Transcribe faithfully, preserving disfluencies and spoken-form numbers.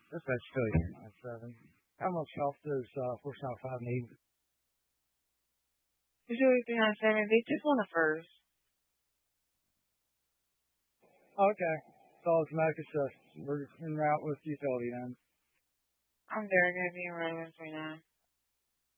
That's actually nine seven. How much help does uh, four seven five need? Usually three nine seven. They just want a first. Okay. So it's Mac assist. We're en route with utility then. I'm very gonna be in running right now.